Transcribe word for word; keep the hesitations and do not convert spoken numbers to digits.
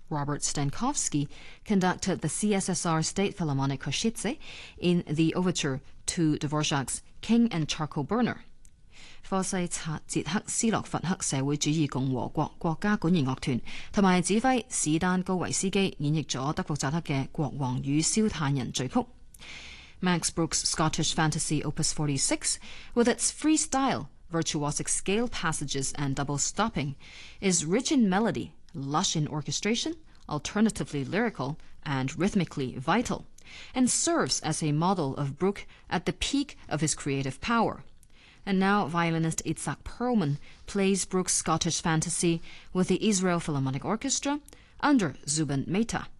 Robert Stankovsky conducted the C S S R State Philharmonic Košice in the overture to Dvorak's King and Charcoal Burner. 科西察捷克斯洛伐克社會主義共和國國家管弦樂團同埋指揮史丹高維斯基演繹咗德國扎克嘅《國王與燒炭人》序曲。Max Bruch's Scottish Fantasy Opus forty-six, with its free style, virtuosic scale passages and double stopping, is rich in melody, lush in orchestration, alternatively lyrical, and rhythmically vital, and serves as a model of Bruch at the peak of his creative power. And now violinist Itzhak Perlman plays Bruch's Scottish Fantasy with the Israel Philharmonic Orchestra under Zubin Mehta.